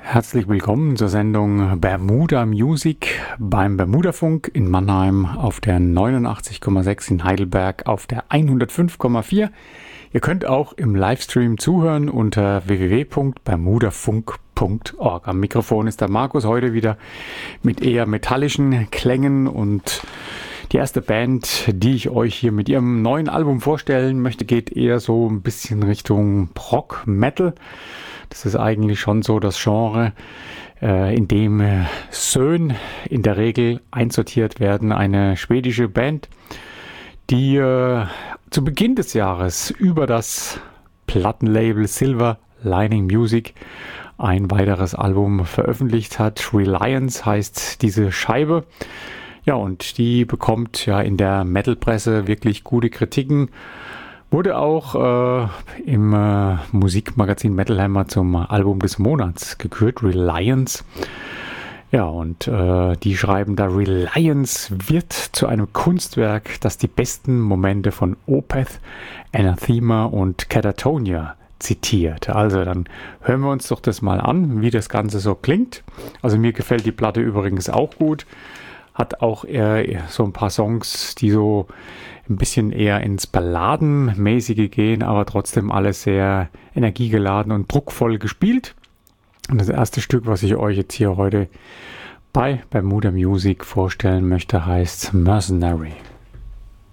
Herzlich willkommen zur Sendung Bermuda Music beim Bermudafunk in Mannheim auf der 89,6, in Heidelberg auf der 105,4. Ihr könnt auch im Livestream zuhören unter www.bermudafunk.org. Am Mikrofon ist der Markus heute wieder mit eher metallischen Klängen, und die erste Band, die ich euch hier mit ihrem neuen Album vorstellen möchte, geht eher so ein bisschen Richtung Prog Metal. Das ist eigentlich schon so das Genre, in dem Sön in der Regel einsortiert werden. Eine schwedische Band, die zu Beginn des Jahres über das Plattenlabel Silver Lining Music ein weiteres Album veröffentlicht hat. Reliance heißt diese Scheibe. Ja, und die bekommt ja in der Metal-Presse wirklich gute Kritiken. Wurde auch im Musikmagazin Metal Hammer zum Album des Monats gekürt, Reliance. Ja, und die schreiben da, Reliance wird zu einem Kunstwerk, das die besten Momente von Opeth, Anathema und Catatonia zitiert. Also dann hören wir uns doch das mal an, wie das Ganze so klingt. Also mir gefällt die Platte übrigens auch gut. Hat auch eher so ein paar Songs, die so ein bisschen eher ins Balladenmäßige gehen, aber trotzdem alles sehr energiegeladen und druckvoll gespielt. Und das erste Stück, was ich euch jetzt hier heute bei Bermuda Music vorstellen möchte, heißt Mercenary.